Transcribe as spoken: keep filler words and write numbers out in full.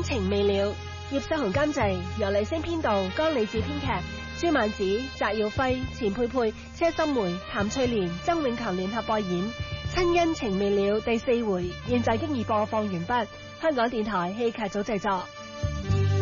情未了，葉世雄監製，由李星編導，江李治編劇，朱曼子、翟耀輝、錢佩佩、車心梅、譚翠蓮、曾永強聯合播演《親恩情未了》第四回，現在經已播放完畢。香港電台戲劇組製作。